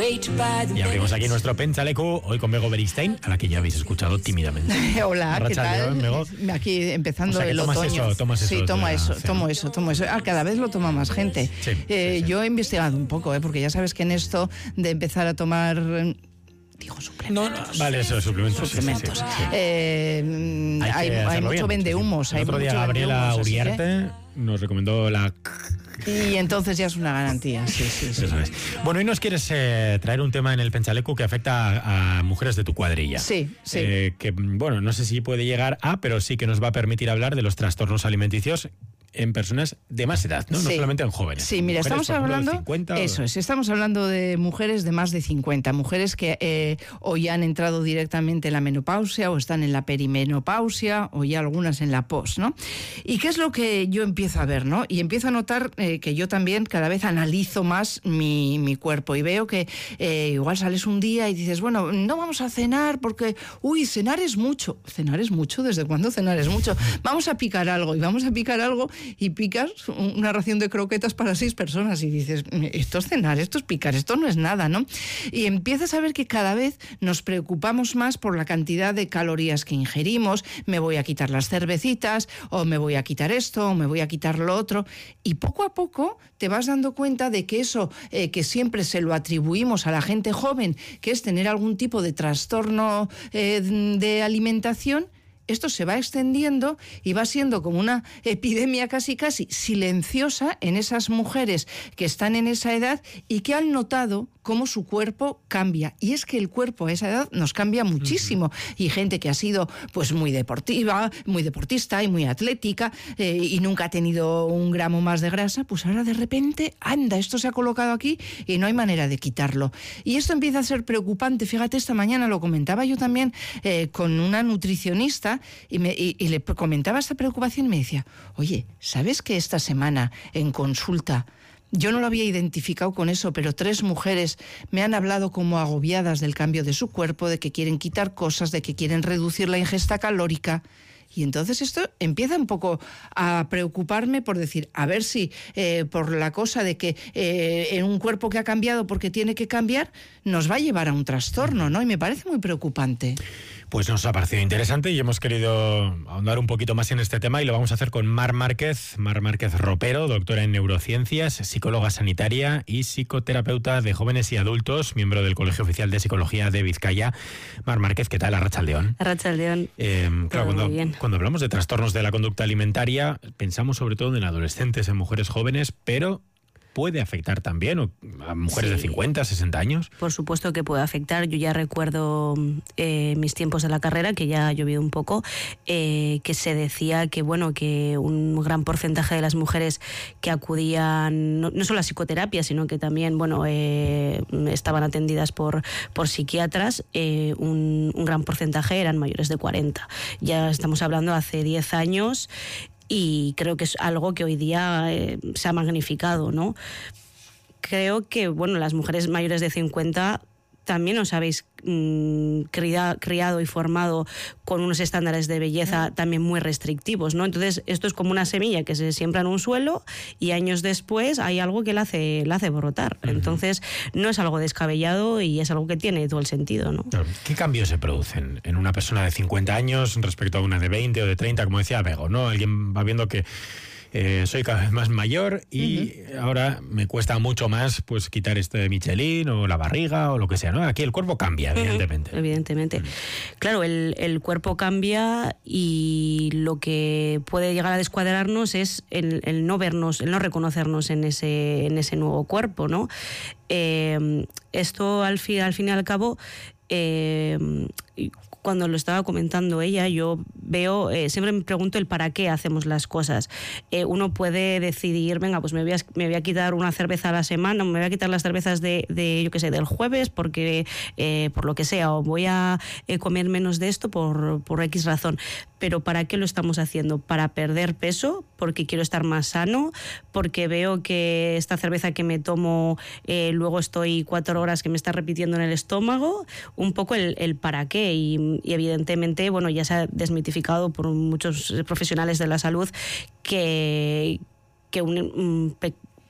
Y abrimos aquí nuestro Pentsaleku, hoy con Bego Beristain, a la que ya habéis escuchado tímidamente. Hola, ¿qué tal? Bego. Aquí empezando O sea, el otoño. Tomas eso. Sí, tomo eso. Cada vez lo toma más gente. Sí. Yo he investigado un poco, porque ya sabes que en esto de empezar a tomar... suplementos. Vale, eso, suplementos. Sí. Hay mucho vendehumos. El otro día Gabriela Uriarte nos recomendó la... Y entonces ya es una garantía, sí. Eso es. Bueno, hoy nos quieres traer un tema en el Pentsaleku que afecta a mujeres de tu cuadrilla. Sí. Que, bueno, no sé si puede llegar pero sí que nos va a permitir hablar de los trastornos alimenticios en personas de más edad, ¿no? Sí. No solamente en jóvenes. Sí, mira, mujeres, estamos hablando... 50, estamos hablando de mujeres de más de 50, mujeres que o ya han entrado directamente en la menopausia, o están en la perimenopausia, o ya algunas en la pos, ¿no? ¿Y qué es lo que yo empiezo a ver, no? Y empiezo a notar que yo también cada vez analizo más mi cuerpo, y veo que igual sales un día y dices, bueno, no vamos a cenar porque, cenar es mucho. ¿Cenar es mucho? ¿Desde cuándo cenar es mucho? Vamos a picar algo, y picas una ración de croquetas para 6 personas y dices, esto es cenar, esto es picar, esto no es nada, ¿no? Y empiezas a ver que cada vez nos preocupamos más por la cantidad de calorías que ingerimos. Me voy a quitar las cervecitas, o me voy a quitar esto, o me voy a quitar lo otro, y poco a poco te vas dando cuenta de que eso que siempre se lo atribuimos a la gente joven, que es tener algún tipo de trastorno de alimentación, esto se va extendiendo y va siendo como una epidemia casi silenciosa en esas mujeres que están en esa edad y que han notado cómo su cuerpo cambia. Y es que el cuerpo a esa edad nos cambia muchísimo. Y gente que ha sido pues muy deportiva, muy deportista y muy atlética, y nunca ha tenido un gramo más de grasa, pues ahora de repente, esto se ha colocado aquí y no hay manera de quitarlo. Y esto empieza a ser preocupante. Fíjate, esta mañana lo comentaba yo también con una nutricionista, y le comentaba esta preocupación y me decía, oye, ¿sabes que esta semana en consulta yo no lo había identificado con eso, pero 3 mujeres me han hablado como agobiadas del cambio de su cuerpo, de que quieren quitar cosas, de que quieren reducir la ingesta calórica? Y entonces esto empieza un poco a preocuparme por decir, a ver si por la cosa de que en un cuerpo que ha cambiado porque tiene que cambiar, nos va a llevar a un trastorno, ¿no? Y me parece muy preocupante. Pues nos ha parecido interesante y hemos querido ahondar un poquito más en este tema, y lo vamos a hacer con Mar Márquez Ropero, doctora en neurociencias, psicóloga sanitaria y psicoterapeuta de jóvenes y adultos, miembro del Colegio Oficial de Psicología de Vizcaya. Mar Márquez, ¿qué tal? Arratsaldeon. Arratsaldeon. Claro, cuando hablamos de trastornos de la conducta alimentaria, pensamos sobre todo en adolescentes, en mujeres jóvenes, pero ¿puede afectar también a mujeres de 50, 60 años? Por supuesto que puede afectar. Yo ya recuerdo mis tiempos de la carrera, que ya ha llovido un poco, que se decía que un gran porcentaje de las mujeres que acudían, no solo a psicoterapia, sino que también estaban atendidas por psiquiatras, un gran porcentaje eran mayores de 40. Ya estamos hablando hace 10 años, y creo que es algo que hoy día se ha magnificado, ¿no? Creo que, las mujeres mayores de 50 también os habéis criado y formado con unos estándares de belleza también muy restrictivos, ¿no? Entonces, esto es como una semilla que se siembra en un suelo y años después hay algo que la hace brotar. Entonces, no es algo descabellado y es algo que tiene todo el sentido, ¿no? ¿Qué cambios se producen en una persona de 50 años respecto a una de 20 o de 30, como decía Bego, ¿no? Alguien va viendo que soy cada vez más mayor y ahora me cuesta mucho más pues quitar de Michelin o la barriga o lo que sea, ¿no? Aquí el cuerpo cambia, evidentemente. Evidentemente. Claro, el cuerpo cambia, y lo que puede llegar a descuadrarnos es el no vernos, el no reconocernos en ese nuevo cuerpo, ¿no? Esto al fin y al cabo, cuando lo estaba comentando ella, yo veo, siempre me pregunto el para qué hacemos las cosas. Uno puede decidir, venga, pues me voy a quitar una cerveza a la semana, me voy a quitar las cervezas yo qué sé, del jueves, porque por lo que sea, o voy a comer menos de esto por X razón. Pero ¿para qué lo estamos haciendo? ¿Para perder peso? ¿Porque quiero estar más sano? ¿Porque veo que esta cerveza que me tomo luego estoy 4 horas que me está repitiendo en el estómago? Un poco el para qué, y evidentemente, ya se ha desmitificado por muchos profesionales de la salud que un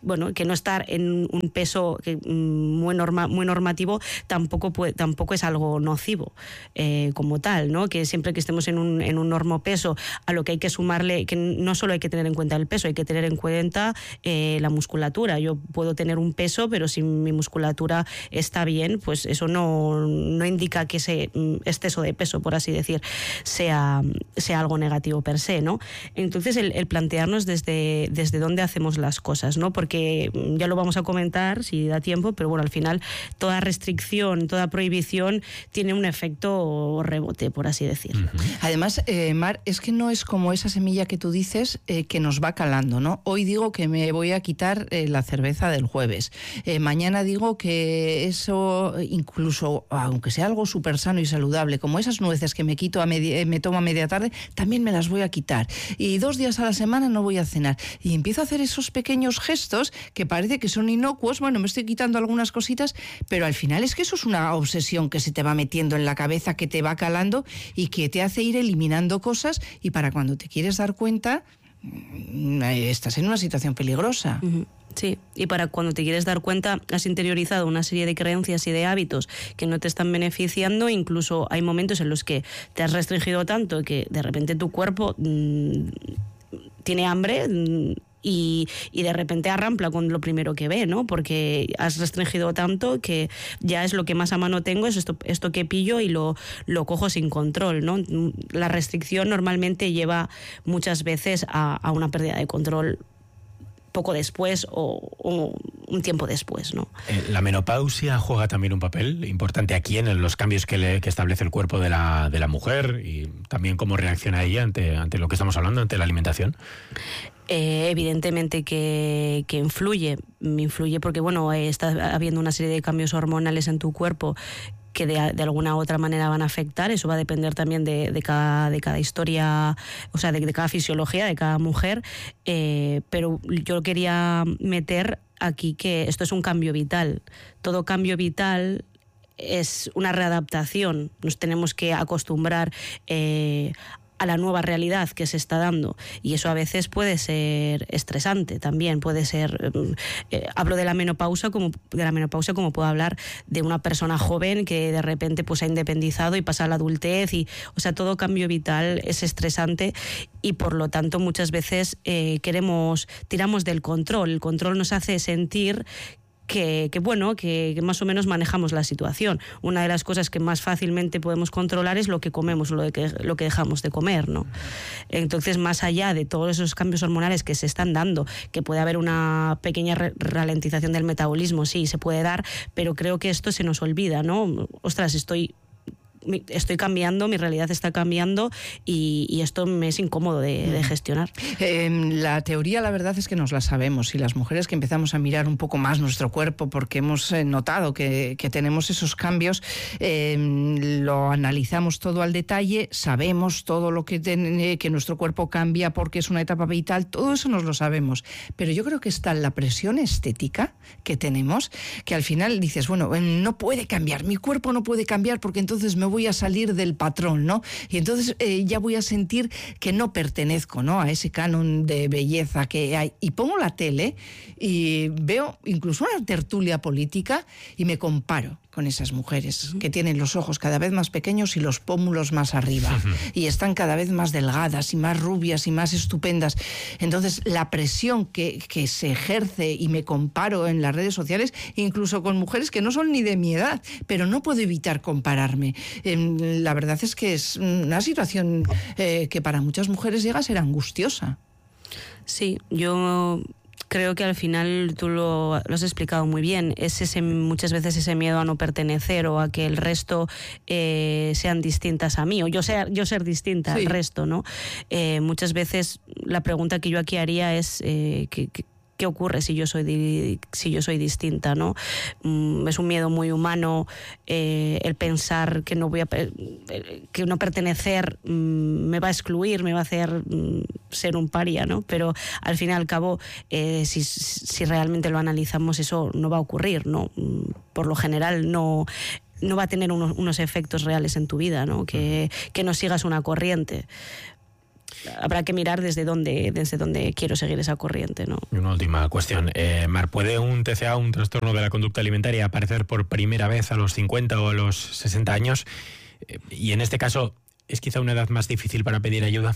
bueno, que no estar en un peso muy normativo tampoco es algo nocivo como tal, ¿no? Que siempre que estemos en un normopeso, a lo que hay que sumarle, que no solo hay que tener en cuenta el peso, hay que tener en cuenta la musculatura. Yo puedo tener un peso, pero si mi musculatura está bien, pues eso no indica que ese exceso de peso, por así decir, sea algo negativo per se, ¿no? Entonces el plantearnos desde dónde hacemos las cosas, ¿no? Porque ya lo vamos a comentar si da tiempo, pero bueno, al final toda restricción, toda prohibición tiene un efecto rebote, por así decir. Además, Mar, es que no es como esa semilla que tú dices que nos va calando, ¿no? Hoy digo que me voy a quitar la cerveza del jueves. Mañana digo que eso, incluso aunque sea algo súper sano y saludable, como esas nueces que me tomo a media tarde, también me las voy a quitar. Y 2 días a la semana no voy a cenar. Y empiezo a hacer esos pequeños gestos que parece que son inocuos. Bueno, me estoy quitando algunas cositas, pero al final es que eso es una obsesión que se te va metiendo en la cabeza, que te va calando y que te hace ir eliminando cosas, y para cuando te quieres dar cuenta estás en una situación peligrosa. Sí, y para cuando te quieres dar cuenta has interiorizado una serie de creencias y de hábitos que no te están beneficiando. Incluso hay momentos en los que te has restringido tanto que de repente tu cuerpo tiene hambre y de repente arrampla con lo primero que ve, ¿no? Porque has restringido tanto que ya es lo que más a mano tengo, es esto que pillo y lo cojo sin control, ¿no? La restricción normalmente lleva muchas veces a una pérdida de control poco después o un tiempo después, ¿no? La menopausia juega también un papel importante aquí en los cambios que establece el cuerpo de la mujer, y también cómo reacciona ella ante lo que estamos hablando, ante la alimentación. Evidentemente que influye porque, bueno, está habiendo una serie de cambios hormonales en tu cuerpo que de alguna u otra manera van a afectar. Eso va a depender también de cada historia, o sea, de cada fisiología de cada mujer, pero yo quería meter aquí que esto es un cambio vital. Todo cambio vital es una readaptación. Nos tenemos que acostumbrar a la nueva realidad que se está dando, y eso a veces puede ser estresante también, puede ser hablo de la menopausia como puedo hablar de una persona joven que de repente pues ha independizado y pasa a la adultez, y o sea, todo cambio vital es estresante, y por lo tanto muchas veces tiramos del control. El control nos hace sentir que más o menos manejamos la situación. Una de las cosas que más fácilmente podemos controlar es lo que comemos, lo que dejamos de comer, ¿no? Entonces, más allá de todos esos cambios hormonales que se están dando, que puede haber una pequeña ralentización del metabolismo, sí, se puede dar, pero creo que esto se nos olvida, ¿no? Ostras, estoy cambiando, mi realidad está cambiando, y esto me es incómodo de gestionar. La teoría, la verdad es que nos la sabemos, y las mujeres que empezamos a mirar un poco más nuestro cuerpo porque hemos notado que tenemos esos cambios, lo analizamos todo al detalle, sabemos todo lo que nuestro cuerpo cambia porque es una etapa vital, todo eso nos lo sabemos, pero yo creo que está la presión estética que tenemos, que al final dices, bueno, no puede cambiar, mi cuerpo no puede cambiar porque entonces me voy a salir del patrón, ¿no? Y entonces ya voy a sentir que no pertenezco, ¿no?, a ese canon de belleza que hay. Y pongo la tele y veo incluso una tertulia política y me comparo con esas mujeres que tienen los ojos cada vez más pequeños y los pómulos más arriba, y están cada vez más delgadas y más rubias y más estupendas. Entonces, la presión que se ejerce, y me comparo en las redes sociales, incluso con mujeres que no son ni de mi edad, pero no puedo evitar compararme. La verdad es que es una situación que para muchas mujeres llega a ser angustiosa. Sí, yo creo que al final tú lo has explicado muy bien. Es muchas veces ese miedo a no pertenecer, o a que el resto sean distintas a mí, o yo ser distinta al resto, ¿no? Muchas veces la pregunta que yo aquí haría es ¿qué ocurre si yo soy distinta, ¿no? Es un miedo muy humano el pensar que que no pertenecer me va a excluir, me va a hacer ser un paria, ¿no? Pero al fin y al cabo, si realmente lo analizamos, eso no va a ocurrir, ¿no? Por lo general no va a tener unos efectos reales en tu vida, ¿no? Que no sigas una corriente. habrá que mirar desde dónde quiero seguir esa corriente, ¿no? Y una última cuestión. Mar, ¿puede un TCA, un trastorno de la conducta alimentaria, aparecer por primera vez a los 50 o a los 60 años? Y en este caso, ¿es quizá una edad más difícil para pedir ayuda?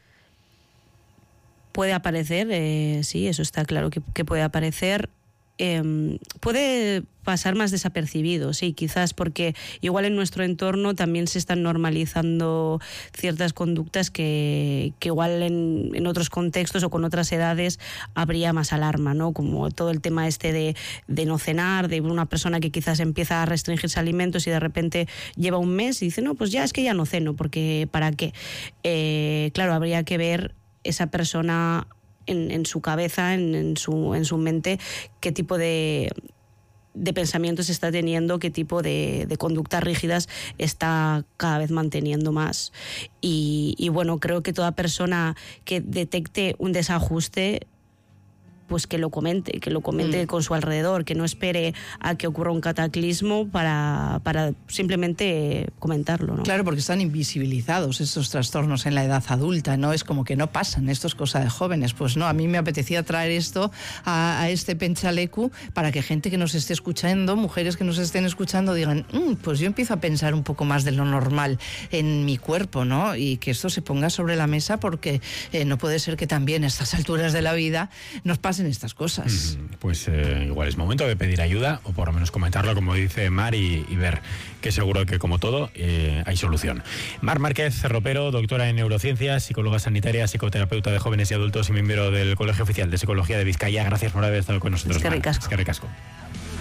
Puede aparecer, sí, eso está claro que puede aparecer. Puede pasar más desapercibido, sí, quizás porque igual en nuestro entorno también se están normalizando ciertas conductas que igual en otros contextos o con otras edades habría más alarma, ¿no? Como todo el tema de no cenar, de una persona que quizás empieza a restringirse alimentos y de repente lleva un mes y dice, no, pues ya es que ya no ceno, porque ¿para qué? Claro, habría que ver esa persona en su cabeza, en su mente, qué tipo de pensamientos está teniendo, qué tipo de conductas rígidas está cada vez manteniendo más. Y bueno, creo que toda persona que detecte un desajuste, pues que lo comente con su alrededor, que no espere a que ocurra un cataclismo para simplemente comentarlo, ¿no? Claro, porque están invisibilizados estos trastornos en la edad adulta, ¿no? Es como que no pasan, esto es cosa de jóvenes. Pues no, a mí me apetecía traer esto a este Pentsaleku para que gente que nos esté escuchando, mujeres que nos estén escuchando, digan, pues yo empiezo a pensar un poco más de lo normal en mi cuerpo, ¿no? Y que esto se ponga sobre la mesa, porque no puede ser que también a estas alturas de la vida nos pasen estas cosas. Pues igual es momento de pedir ayuda, o por lo menos comentarlo, como dice Mar, y ver que seguro que, como todo, hay solución. Mar Márquez Ropero, doctora en neurociencias, psicóloga sanitaria, psicoterapeuta de jóvenes y adultos y miembro del Colegio Oficial de Psicología de Vizcaya. Gracias por haber estado con nosotros. Eskerrik asko. Eskerrik asko.